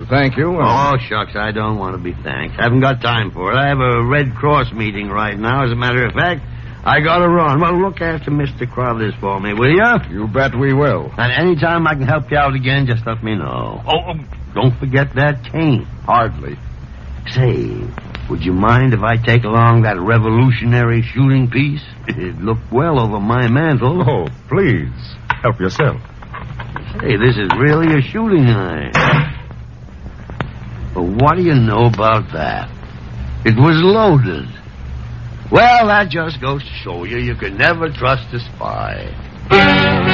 Thank you. Oh, shucks, I don't want to be thanked. I haven't got time for it. I have a Red Cross meeting right now. As a matter of fact, I got to run. Well, look after Mr. Crothers for me, will you? You bet we will. And anytime I can help you out again, just let me know. Oh, don't forget that cane. Hardly. Say, would you mind if I take along that revolutionary shooting piece? It'd look well over my mantle. Oh, please. Help yourself. Hey, this is really a shooting iron. But what do you know about that? It was loaded. Well, that just goes to show you can never trust a spy.